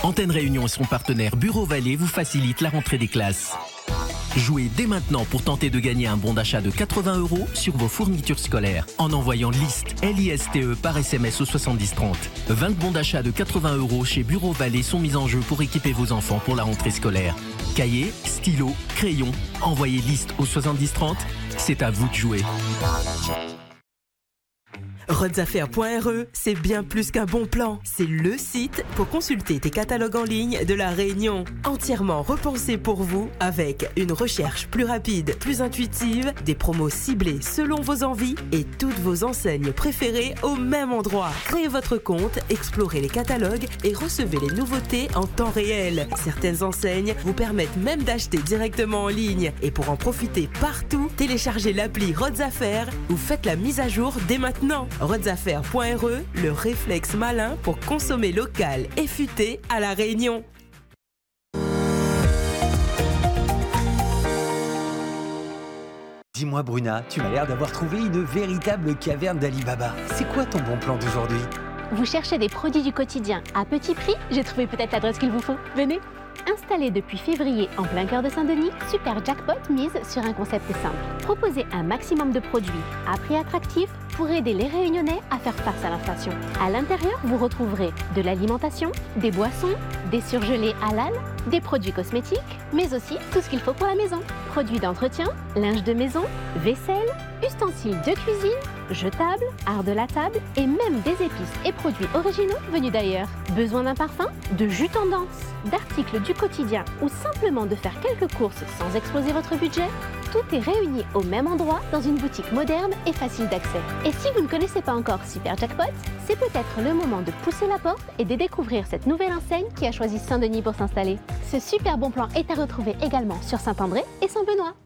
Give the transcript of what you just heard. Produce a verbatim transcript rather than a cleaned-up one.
Antenne Réunion et son partenaire Bureau Vallée vous facilitent la rentrée des classes. Jouez dès maintenant pour tenter de gagner un bon d'achat de quatre-vingts euros sur vos fournitures scolaires en envoyant liste L I S T E par S M S au soixante-dix trente. vingt bons d'achat de quatre-vingts euros chez Bureau Vallée sont mis en jeu pour équiper vos enfants pour la rentrée scolaire. Cahiers, stylos, crayons, envoyez liste au soixante-dix trente. C'est à vous de jouer. Rodsaffaires point R E, c'est bien plus qu'un bon plan. C'est le site pour consulter tes catalogues en ligne de la Réunion. Entièrement repensé pour vous, avec une recherche plus rapide, plus intuitive, des promos ciblées selon vos envies et toutes vos enseignes préférées au même endroit. Créez votre compte, explorez les catalogues et recevez les nouveautés en temps réel. Certaines enseignes vous permettent même d'acheter directement en ligne. Et pour en profiter partout, téléchargez l'appli Rodsaffaires ou faites la mise à jour dès maintenant. Rodsaffaires point R E, le réflexe malin pour consommer local et futé à La Réunion. Dis-moi Bruna, tu m'as l'air d'avoir trouvé une véritable caverne d'Ali Baba. C'est quoi ton bon plan d'aujourd'hui? Vous cherchez des produits du quotidien à petit prix? J'ai trouvé peut-être l'adresse qu'il vous faut. Venez. Installé depuis février en plein cœur de Saint-Denis, Super Jackpot mise sur un concept simple. Proposer un maximum de produits à prix attractif pour aider les Réunionnais à faire face à l'inflation. À l'intérieur, vous retrouverez de l'alimentation, des boissons, des surgelés halal, des produits cosmétiques, mais aussi tout ce qu'il faut pour la maison. Produits d'entretien, linge de maison, vaisselle, ustensiles de cuisine, jetables, art de la table et même des épices et produits originaux venus d'ailleurs. Besoin d'un parfum, de jus tendance, d'articles du quotidien ou simplement de faire quelques courses sans exploser votre budget? Tout est réuni au même endroit dans une boutique moderne et facile d'accès. Et si vous ne connaissez pas encore Super Jackpot, c'est peut-être le moment de pousser la porte et de découvrir cette nouvelle enseigne qui a choisi Saint-Denis pour s'installer. Ce super bon plan est à retrouver également sur Saint-André et Saint-Benoît.